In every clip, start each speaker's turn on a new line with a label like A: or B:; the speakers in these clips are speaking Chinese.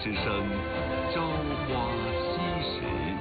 A: 之声《朝花夕拾》。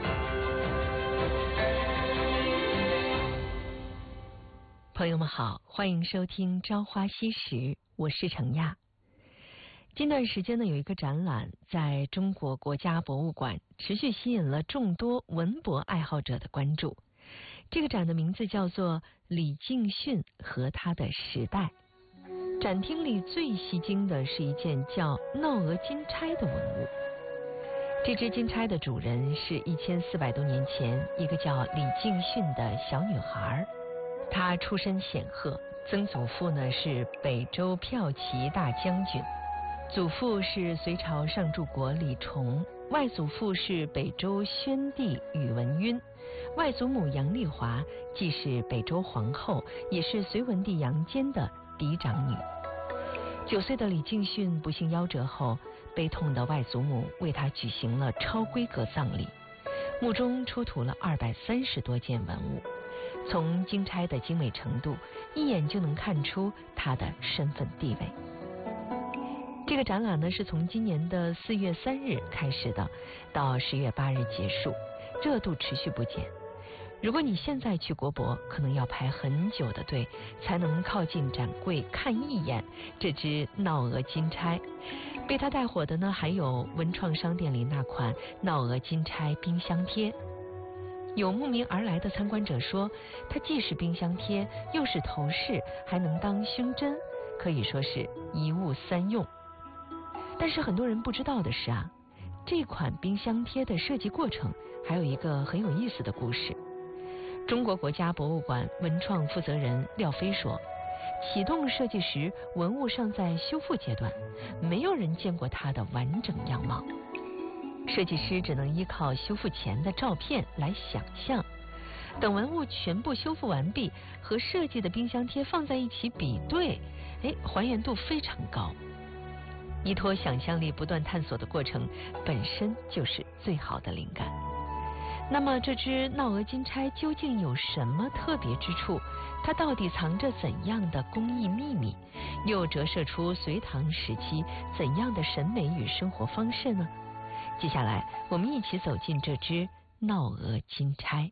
B: 朋友们好，欢迎收听《朝花夕拾》，我是程亚。近段时间呢，有一个展览在中国国家博物馆持续吸引了众多文博爱好者的关注。这个展的名字叫做李敬训和他的时代。展厅里最吸睛的是一件叫闹娥金钗的文物。这只金钗的主人是1400多年前一个叫李敬训的小女孩。她出身显赫，曾祖父呢是北周骠骑大将军，祖父是隋朝上柱国李崇，外祖父是北周宣帝宇文赟，外祖母杨丽华既是北周皇后，也是隋文帝杨坚的嫡长女。9岁的李敬训不幸夭折后，悲痛的外祖母为他举行了超规格葬礼，墓中出土了230多件文物。从金钗的精美程度，一眼就能看出她的身份地位。这个展览呢，是从今年的4月3日开始的，到10月8日结束，热度持续不减。如果你现在去国博，可能要排很久的队，才能靠近展柜看一眼这只闹娥金钗。被它带火的呢，还有文创商店里那款闹娥金钗冰箱贴。有慕名而来的参观者说，它既是冰箱贴，又是头饰，还能当胸针，可以说是一物三用。但是很多人不知道的是啊，这款冰箱贴的设计过程还有一个很有意思的故事。中国国家博物馆文创负责人廖飞说，启动设计时文物尚在修复阶段，没有人见过它的完整样貌，设计师只能依靠修复前的照片来想象，等文物全部修复完毕，和设计的冰箱贴放在一起比对，还原度非常高。依托想象力不断探索的过程本身就是最好的灵感。那么这只闹娥金钗究竟有什么特别之处？它到底藏着怎样的工艺秘密？又折射出隋唐时期怎样的审美与生活方式呢？接下来我们一起走进这只闹娥金钗。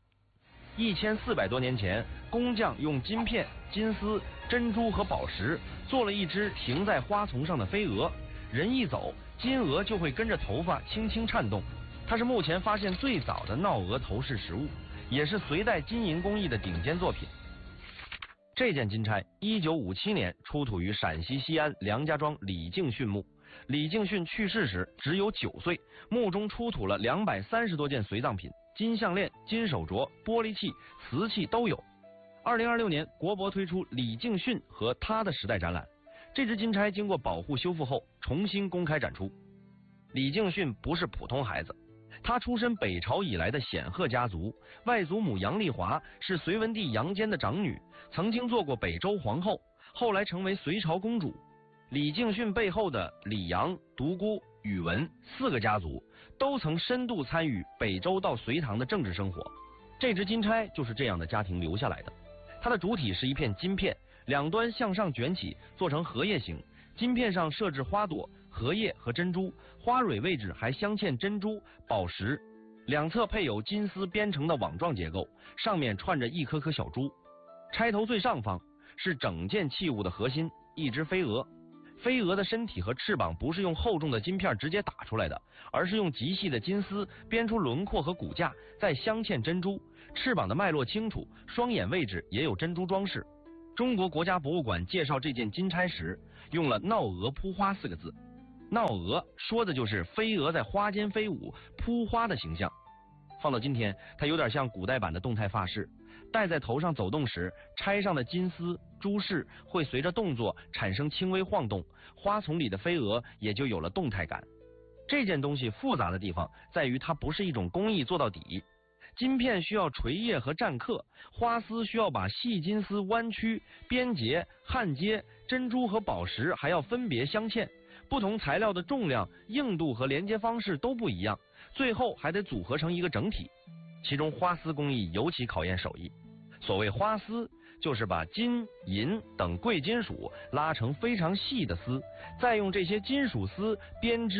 C: 1400多年前，工匠用金片、金丝、珍珠和宝石做了一只停在花丛上的飞蛾，人一走，金蛾就会跟着头发轻轻颤动。它是目前发现最早的闹蛾头饰实物，也是隋代金银工艺的顶尖作品。这件金钗1957年出土于陕西西安梁家庄李敬训墓。李敬训去世时只有9岁，墓中出土了230多件随葬品，金项链、金手镯、玻璃器、瓷器都有。2026年，国博推出李敬训和他的时代展览，这只金钗经过保护修复后重新公开展出。李敬训不是普通孩子，他出身北朝以来的显赫家族，外祖母杨丽华是隋文帝杨坚的长女，曾经做过北周皇后，后来成为隋朝公主。李敬训背后的李杨、独孤、宇文4个家族都曾深度参与北周到隋唐的政治生活。这只金钗就是这样的家庭留下来的。它的主体是一片金片，两端向上卷起，做成荷叶形，金片上设置花朵、荷叶和珍珠，花蕊位置还镶嵌珍珠、宝石，两侧配有金丝编成的网状结构，上面串着一颗颗小珠。钗头最上方是整件器物的核心，一只飞蛾。飞蛾的身体和翅膀不是用厚重的金片直接打出来的，而是用极细的金丝编出轮廓和骨架，再镶嵌珍珠。翅膀的脉络清楚，双眼位置也有珍珠装饰。中国国家博物馆介绍这件金钗时，用了闹娥扑花4个字。闹娥说的就是飞蛾在花间飞舞扑花的形象。放到今天，它有点像古代版的动态发饰，戴在头上走动时，钗上的金丝珠饰会随着动作产生轻微晃动，花丛里的飞蛾也就有了动态感。这件东西复杂的地方在于它不是一种工艺做到底，金片需要锤叶和占刻，花丝需要把细金丝弯曲、编结、焊接，珍珠和宝石还要分别镶嵌，不同材料的重量、硬度和连接方式都不一样，最后还得组合成一个整体。其中花丝工艺尤其考验手艺。所谓花丝，就是把金、银等贵金属拉成非常细的丝，再用这些金属丝编织、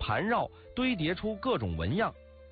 C: 盘绕堆叠出各种纹样，